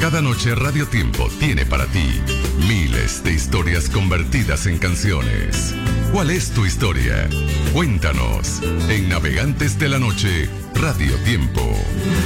Cada noche Radio Tiempo tiene para ti miles de historias convertidas en canciones. ¿Cuál es tu historia? Cuéntanos en Navegantes de la Noche, Radio Tiempo.